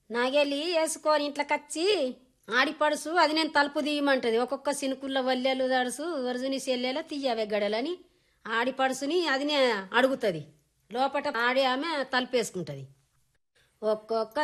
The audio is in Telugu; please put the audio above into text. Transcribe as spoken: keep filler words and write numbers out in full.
నాగెళ్ళి వేసుకొని ఇంట్లోకొచ్చి ఆడిపడుసు అది నేను తలుపు తీయమంటది. ఒక్కొక్క సినుకుల్ల వల్లెలు దడుసు వరుజుని సెల్లెల తీయవే గడలని ఆడిపడుసుని అది నే అడుగుతుంది. లోపట ఆడి ఆమె తలుపు వేసుకుంటది. ఒక్కొక్క